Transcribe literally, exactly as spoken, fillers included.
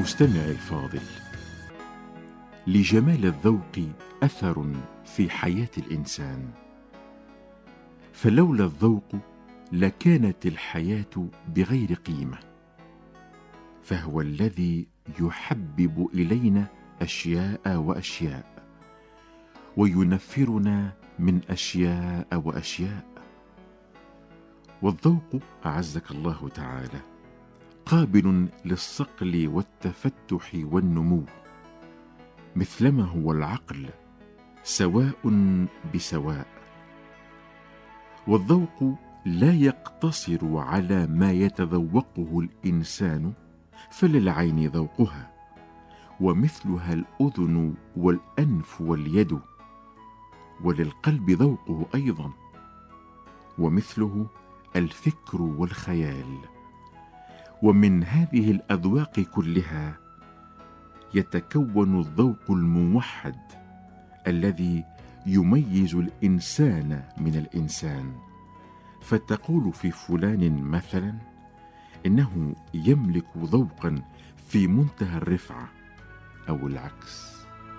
المستمع الفاضل، لجمال الذوق أثر في حياة الإنسان، فلولا الذوق لكانت الحياة بغير قيمة، فهو الذي يحبب إلينا أشياء وأشياء، وينفرنا من أشياء وأشياء. والذوق أعزك الله تعالى قابل للصقل والتفتح والنمو، مثلما هو العقل سواء بسواء. والذوق لا يقتصر على ما يتذوقه الإنسان، فللعين ذوقها، ومثلها الأذن والأنف واليد، وللقلب ذوقه أيضا، ومثله الفكر والخيال. ومن هذه الأذواق كلها يتكون الذوق الموحد الذي يميز الإنسان من الإنسان، فتقول في فلان مثلا إنه يملك ذوقا في منتهى الرفعة، أو العكس.